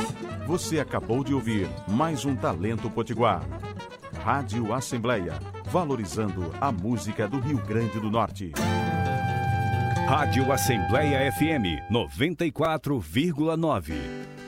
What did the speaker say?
Você acabou de ouvir mais um Talento Potiguar. Rádio Assembleia, valorizando a música do Rio Grande do Norte. Rádio Assembleia FM 94,9.